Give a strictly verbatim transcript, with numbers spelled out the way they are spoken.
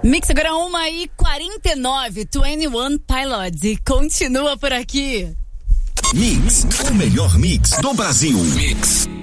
Mix agora uma e quarenta e nove, vinte e um Pilots, e continua por aqui. Mix, o melhor mix do Brasil. Mix.